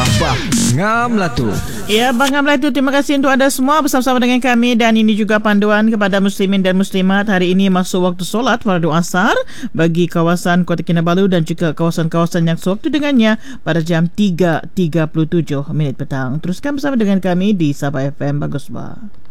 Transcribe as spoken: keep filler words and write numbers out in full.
Bah Ngam lah tu. Ya, Bang Amlah itu, terima kasih untuk anda semua bersama-sama dengan kami. Dan ini juga panduan kepada muslimin dan muslimat. Hari ini masuk waktu solat fardu asar bagi kawasan Kota Kinabalu dan juga kawasan-kawasan yang sewaktu dengannya pada jam tiga tiga puluh tujuh minit petang. Teruskan bersama dengan kami di Sabah F M. Bagus, bah.